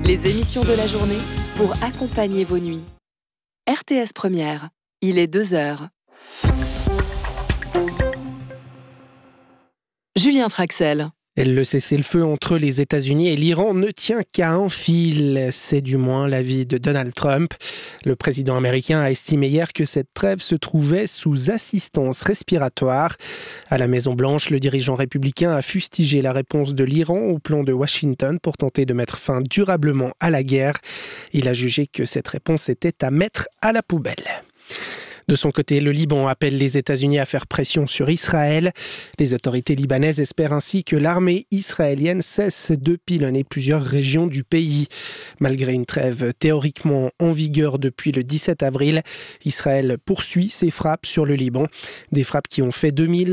Les émissions de la journée pour accompagner vos nuits. RTS Première, il est 2h. Julien Traxel. Le cessez-le-feu entre les États-Unis et l'Iran ne tient qu'à un fil. C'est du moins l'avis de Donald Trump. Le président américain a estimé hier que cette trêve se trouvait sous assistance respiratoire. À la Maison-Blanche, le dirigeant républicain a fustigé la réponse de l'Iran au plan de Washington pour tenter de mettre fin durablement à la guerre. Il a jugé que cette réponse était à mettre à la poubelle. De son côté, le Liban appelle les États-Unis à faire pression sur Israël. Les autorités libanaises espèrent ainsi que l'armée israélienne cesse de pilonner plusieurs régions du pays. Malgré une trêve théoriquement en vigueur depuis le 17 avril, Israël poursuit ses frappes sur le Liban. Des frappes qui ont fait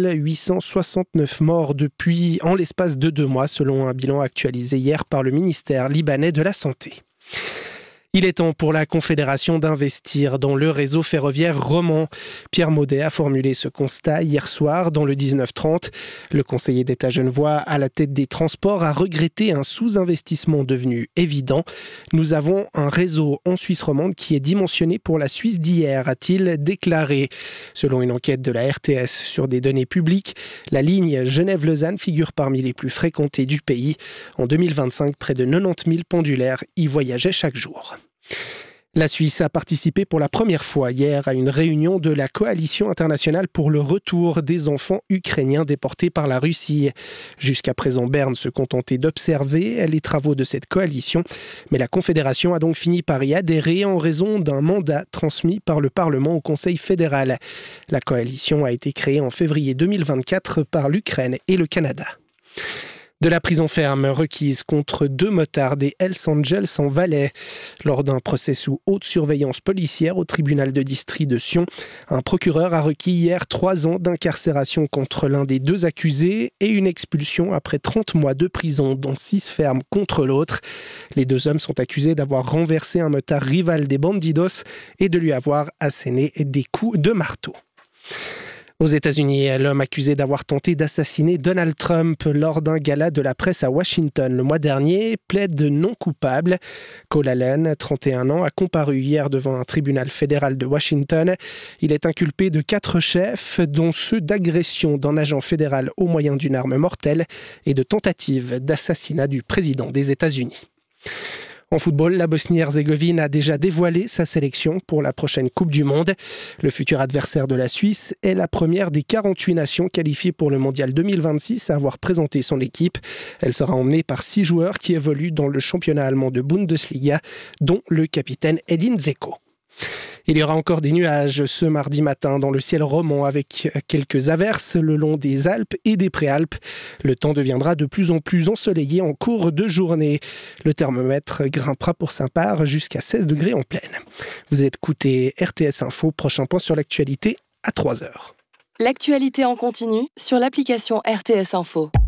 2869 morts en l'espace de 2 mois, selon un bilan actualisé hier par le ministère libanais de la Santé. Il est temps pour la Confédération d'investir dans le réseau ferroviaire roman. Pierre Maudet a formulé ce constat hier soir dans le 19-30. Le conseiller d'État genevois à la tête des transports a regretté un sous-investissement devenu évident. Nous avons un réseau en Suisse romande qui est dimensionné pour la Suisse d'hier, a-t-il déclaré. Selon une enquête de la RTS sur des données publiques, la ligne Genève-Lausanne figure parmi les plus fréquentées du pays. En 2025, près de 90 000 pendulaires y voyageaient chaque jour. La Suisse a participé pour la première fois hier à une réunion de la Coalition internationale pour le retour des enfants ukrainiens déportés par la Russie. Jusqu'à présent, Berne se contentait d'observer les travaux de cette coalition, mais la Confédération a donc fini par y adhérer en raison d'un mandat transmis par le Parlement au Conseil fédéral. La coalition a été créée en février 2024 par l'Ukraine et le Canada. De la prison ferme requise contre 2 motards des Hells Angels en Valais. Lors d'un procès sous haute surveillance policière au tribunal de district de Sion, un procureur a requis hier 3 ans d'incarcération contre l'un des 2 accusés et une expulsion après 30 mois de prison, dont 6 fermes contre l'autre. Les 2 hommes sont accusés d'avoir renversé un motard rival des Bandidos et de lui avoir asséné des coups de marteau. Aux États-Unis, l'homme accusé d'avoir tenté d'assassiner Donald Trump lors d'un gala de la presse à Washington le mois dernier plaide non coupable. Cole Allen, 31 ans, a comparu hier devant un tribunal fédéral de Washington. Il est inculpé de 4 chefs, dont ceux d'agression d'un agent fédéral au moyen d'une arme mortelle et de tentative d'assassinat du président des États-Unis. En football, la Bosnie-Herzégovine a déjà dévoilé sa sélection pour la prochaine Coupe du Monde. Le futur adversaire de la Suisse est la première des 48 nations qualifiées pour le Mondial 2026 à avoir présenté son équipe. Elle sera emmenée par 6 joueurs qui évoluent dans le championnat allemand de Bundesliga, dont le capitaine Edin Dzeko. Il y aura encore des nuages ce mardi matin dans le ciel roman avec quelques averses le long des Alpes et des Préalpes. Le temps deviendra de plus en plus ensoleillé en cours de journée. Le thermomètre grimpera pour sa part jusqu'à 16 degrés en pleine. Vous écoutez RTS Info, prochain point sur l'actualité à 3h. L'actualité en continu sur l'application RTS Info.